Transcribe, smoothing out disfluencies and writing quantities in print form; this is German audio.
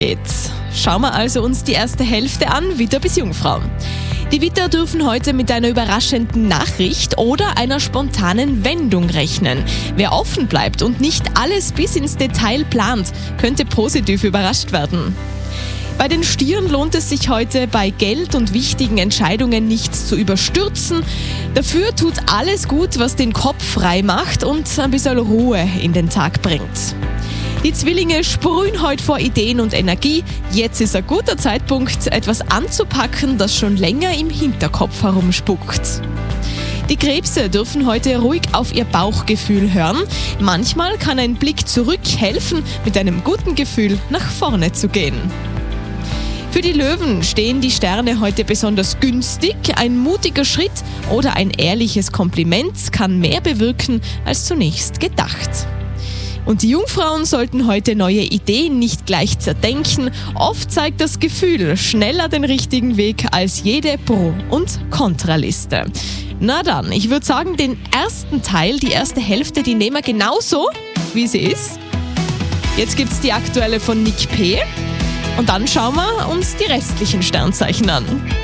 Jetzt schauen wir also uns die erste Hälfte an, Widder bis Jungfrau. Die Widder dürfen heute mit einer überraschenden Nachricht oder einer spontanen Wendung rechnen. Wer offen bleibt und nicht alles bis ins Detail plant, könnte positiv überrascht werden. Bei den Stieren lohnt es sich heute, bei Geld und wichtigen Entscheidungen nichts zu überstürzen. Dafür tut alles gut, was den Kopf frei macht und ein bisschen Ruhe in den Tag bringt. Die Zwillinge sprühen heute vor Ideen und Energie. Jetzt ist ein guter Zeitpunkt, etwas anzupacken, das schon länger im Hinterkopf herumspuckt. Die Krebse dürfen heute ruhig auf ihr Bauchgefühl hören. Manchmal kann ein Blick zurück helfen, mit einem guten Gefühl nach vorne zu gehen. Für die Löwen stehen die Sterne heute besonders günstig. Ein mutiger Schritt oder ein ehrliches Kompliment kann mehr bewirken als zunächst gedacht. Und die Jungfrauen sollten heute neue Ideen nicht gleich zerdenken. Oft zeigt das Gefühl schneller den richtigen Weg als jede Pro- und Kontraliste. Na dann, ich würde sagen, den ersten Teil, die erste Hälfte, die nehmen wir genauso, wie sie ist. Jetzt gibt's die aktuelle von Nick P. Und dann schauen wir uns die restlichen Sternzeichen an.